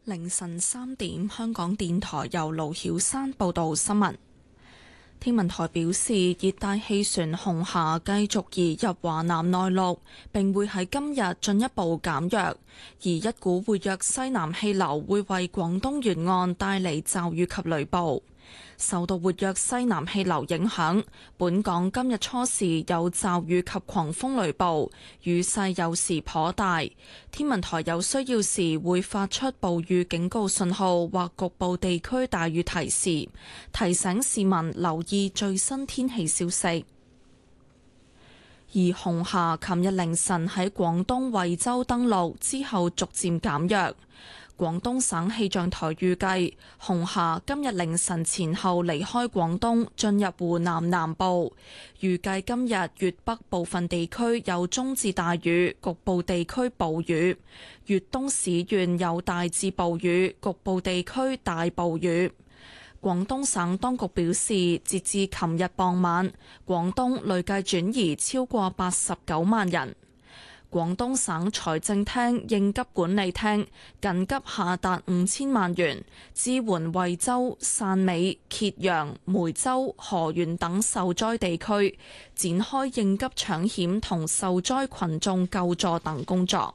凌晨3點，香港電台由盧曉山報道新聞。天文台表示，熱帶氣旋紅霞繼續移入華南內陸，並會喺今日進一步減弱，而一股活躍西南氣流會為廣東沿岸帶嚟驟雨及雷暴。受到活躍西南氣流影響，本港今日初時有驟雨及狂風雷暴，雨勢有時頗大。天文台有需要時會發出暴雨警告信號或局部地區大雨提示，提醒市民留意最新天氣消息。而紅霞琴日凌晨喺廣東惠州登陸之後逐漸減弱。廣東省氣象台預計，紅霞今日凌晨前後離開廣東，進入湖南南部。預計今日粵北部分地區有中至大雨，局部地區暴雨；粵東市縣有大至暴雨，局部地區大暴雨。廣東省當局表示，截至琴日傍晚，廣東累計轉移超過89萬人。廣東省財政廳應急管理廳緊急下達5000萬元，支援惠州、汕尾、揭陽、梅州、河源等受災地區，展開應急搶險同受災群眾救助等工作。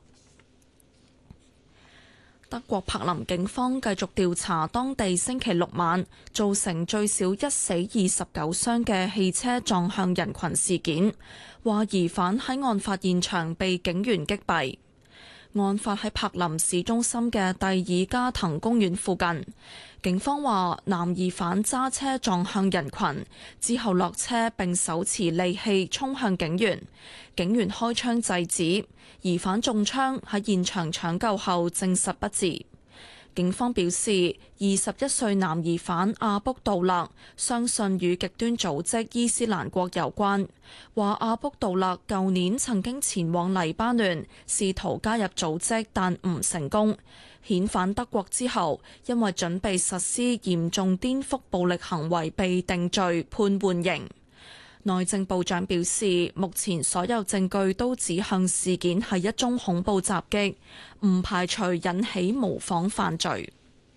德國柏林警方繼續調查當地星期六晚造成最少1死29傷嘅汽車撞向人群事件，話疑犯喺案發現場被警員擊斃。案發喺柏林市中心嘅蒂爾加滕公園附近。警方話男疑犯揸車撞向人群之後落車並手持利器衝向警員，警員開槍制止，疑犯中槍喺現場搶救後證實不治。警方表示，21歲男疑犯阿卜杜勒相信與極端組織伊斯蘭國有關，話阿卜杜勒舊年曾經前往黎巴嫩試圖加入組織但唔成功，遣返德國之後因為準備實施嚴重顛覆暴力行為被定罪判緩刑。內政部長表示，目前所有證據都指向事件係一宗恐怖襲擊，唔排除引起模仿犯罪。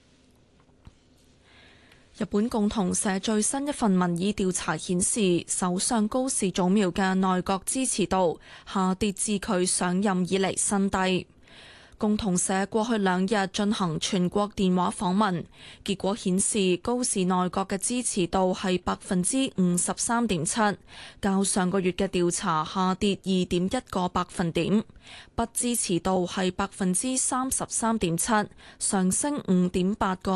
日本共同社最新一份民意調查顯示，首相高市早苗嘅內閣支持度下跌至佢上任以嚟新低。共同社過去2日進行全國電話訪問，結果顯示高市內閣嘅支持度係53.7%，較上個月嘅調查下跌2.1個百分點。不支持度係33.7%，上升5.8個